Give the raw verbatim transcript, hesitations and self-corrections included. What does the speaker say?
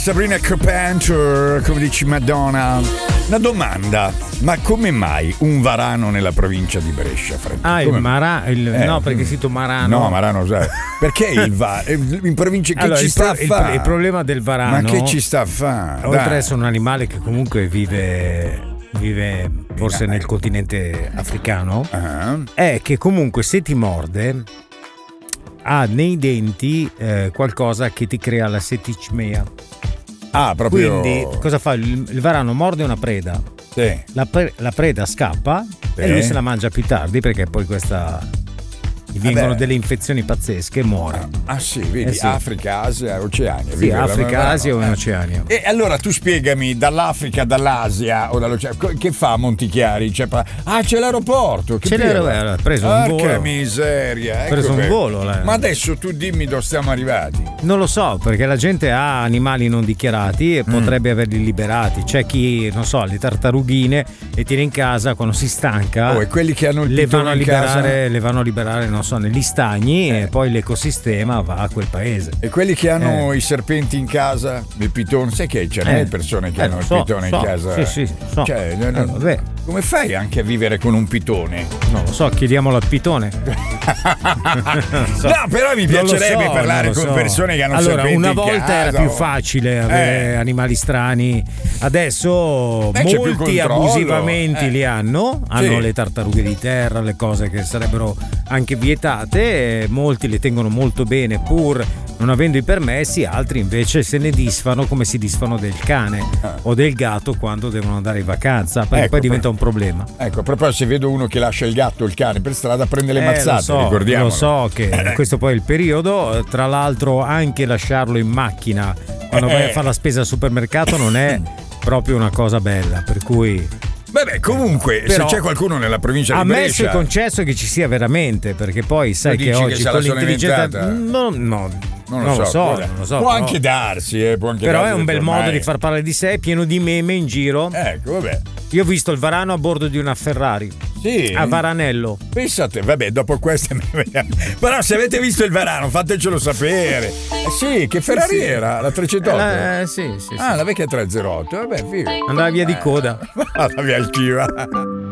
Sabrina Carpenter, come dici Madonna. Una domanda, ma come mai un varano nella provincia di Brescia? Fred? Ah, come il Marano, eh, no, perché è scritto Marano. No, Marano, sai. Perché il varano? In provincia che allora, ci il, sta pro- a fare? il, il problema del varano, ma che ci sta a fare? oltre ad essere un animale che comunque vive, vive forse nel continente africano, uh-huh. è che comunque se ti morde ha nei denti eh, qualcosa che ti crea la setticemia. Ah, proprio. Quindi cosa fa? Il, il varano morde una preda, sì. la, pre- la preda scappa sì. e lui se la mangia più tardi perché poi questa gli vengono Vabbè. delle infezioni pazzesche e muore. Ah sì, vedi, Eh sì. Africa, Asia, Oceania. Sì, Africa, Asia o in Oceania. E allora tu spiegami, dall'Africa, dall'Asia o dall'Oceania, che fa a Montichiari? Cioè, ah, c'è l'aeroporto. Che C'è pieno. l'aeroporto, ha preso un Porca volo. miseria. Ha preso ecco un che- volo. lei. Ma adesso tu dimmi dove stiamo arrivati. Non lo so, perché la gente ha animali non dichiarati e potrebbe averli liberati. C'è chi, non so, le tartarughine le tiene in casa quando si stanca. Oh, e quelli che hanno il le pitone vanno a in liberare, casa? le vanno a liberare, non so, negli stagni e poi l'ecosistema va a quel paese. E quelli che hanno Eh. i serpenti in casa, il pitone, sai che c'è Eh. le persone che Eh, hanno lo il so, pitone so. in casa? Sì, sì, so. Cioè, no, Eh, no, vabbè. come fai anche a vivere con un pitone? Non lo so, chiediamolo al pitone. So. No, però mi Non lo piacerebbe so, parlare non lo con so. persone che hanno allora, serpenti una in volta casa, era più o- facile avere Eh. animali strani, adesso Beh, c'è più molti controllo. abusivamente Eh. li hanno, hanno Sì. le tartarughe di terra, le cose che sarebbero anche vietate, e molti le tengono molto bene pur non avendo i permessi, altri invece se ne disfano come si disfano del cane o del gatto quando devono andare in vacanza, perché Ecco, poi diventa però- un problema. Ecco, proprio se vedo uno che lascia il gatto o il cane per strada prende le Eh, mazzate, lo so, ricordiamo. lo so che questo poi è il periodo, tra l'altro anche lasciarlo in macchina quando vai a fare la spesa al supermercato non è proprio una cosa bella, per cui Vabbè, comunque, Però, se c'è qualcuno nella provincia di ammesso e Brescia, concesso che ci sia veramente, perché poi sai Tu che dici che oggi se la con sono l'intelligenza inventata? no, no, non lo non so, lo so, può, non lo so, può però- anche darsi, eh, può anche però darsi è un bel ormai. modo di far parlare di sé, pieno di meme in giro. Ecco, vabbè. Io ho visto il varano a bordo di una Ferrari Sì. a Varanello. Pensate, vabbè, dopo queste però se avete visto il varano, fatecelo sapere. Eh sì, che Ferrari sì. era? La trecentotto? Eh, sì, sì, sì. Ah, la vecchia tre zero otto, vabbè, figo. Andava via di coda. Andava via il Chiva.